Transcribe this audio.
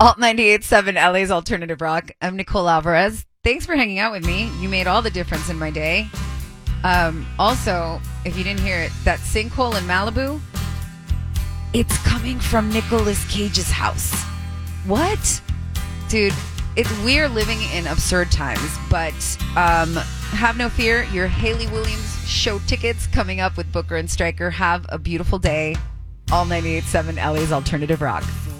Alt 98.7 LA's Alternative Rock. I'm Nicole Alvarez. Thanks for hanging out with me. You made all the difference in my day. Also, if you didn't hear it, that sinkhole in Malibu, it's coming from Nicolas Cage's house. What? Dude, we're living in absurd times, but have no fear. Your Haley Williams show tickets coming up with Booker and Stryker. Have a beautiful day. All 98.7 LA's Alternative Rock.